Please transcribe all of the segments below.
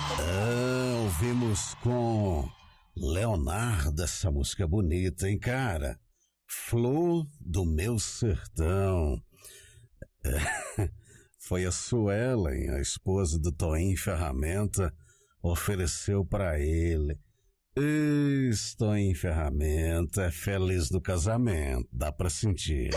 Ouvimos com Leonardo essa música bonita, hein, cara? Flor do Meu Sertão. Foi a Suelen, a esposa do Toinho Ferramenta, ofereceu pra ele. Toinho Ferramenta é feliz no casamento, dá pra sentir.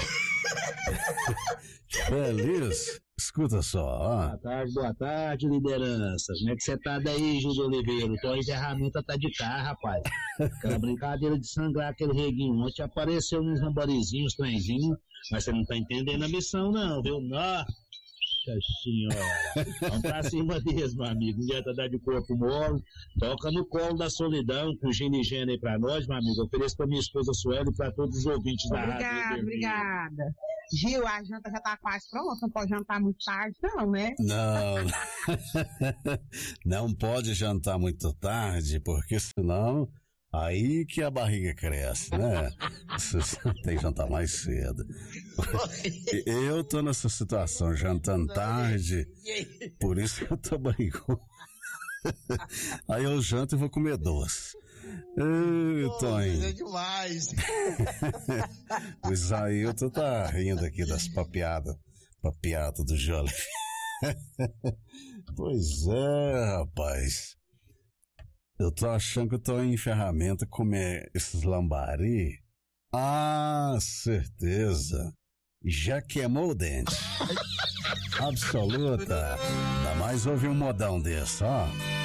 Feliz? Escuta só, ó. Boa tarde, liderança. Como é que você tá daí, Júlio Oliveira? O Toinho Ferramenta tá de cá, rapaz. Aquela brincadeira de sangrar aquele reguinho ontem apareceu nos rambarizinhos, trenzinhos, mas você não tá entendendo a missão não, viu? Nossa senhora. Vamos pra cima deles, meu amigo. Não adianta dar de corpo mole. Toca no colo da solidão, com gin e gênero aí pra nós, meu amigo. Eu ofereço pra minha esposa Sueli e pra todos os ouvintes da rádio. Obrigada. Gil, a janta já tá quase pronta. Não pode jantar muito tarde, não, né? Não. Não pode jantar muito tarde, porque senão aí que a barriga cresce, né? Você tem que jantar mais cedo. Eu tô nessa situação, jantando tarde, por isso que eu tô barrigudo. Aí eu janto e vou comer doce. Toinho. É demais. O Isaílton tá rindo aqui das papiadas do Jolly. Pois é, rapaz. Eu tô achando que eu tô em Ferramenta comer esses lambari. Ah, certeza. Já queimou o dente. Absoluta. Ainda mais ouvir um modão desse, ó.